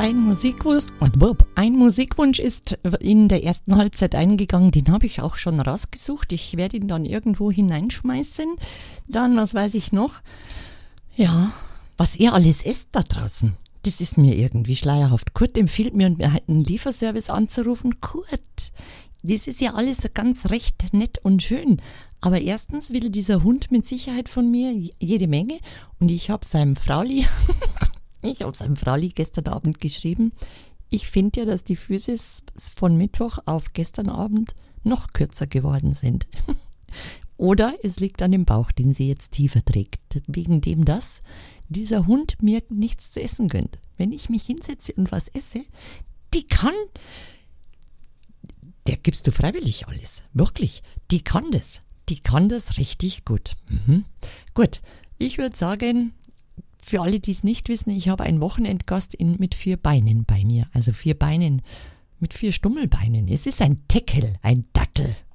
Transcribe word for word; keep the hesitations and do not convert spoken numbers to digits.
Ein Musikwunsch, ein Musikwunsch ist in der ersten Halbzeit eingegangen, den habe ich auch schon rausgesucht. Ich werde ihn dann irgendwo hineinschmeißen. Dann, was weiß ich noch? Ja, was ihr alles esst da draußen, das ist mir irgendwie schleierhaft. Kurt empfiehlt mir, einen Lieferservice anzurufen. Kurt, das ist ja alles ganz recht nett und schön. Aber erstens will dieser Hund mit Sicherheit von mir jede Menge. Und ich habe seinem Frauli... Ich habe seinem Frauli gestern Abend geschrieben, ich finde ja, dass die Füße von Mittwoch auf gestern Abend noch kürzer geworden sind. Oder es liegt an dem Bauch, den sie jetzt tiefer trägt, wegen dem das dieser Hund mir nichts zu essen gönnt. Wenn ich mich hinsetze und was esse, die kann, der gibst du freiwillig alles, wirklich, die kann das, die kann das richtig gut. Mhm. Gut, ich würde sagen... Für alle, die es nicht wissen, ich habe einen Wochenendgast in, mit vier Beinen bei mir. Also vier Beinen mit vier Stummelbeinen. Es ist ein Teckel, ein Dackel.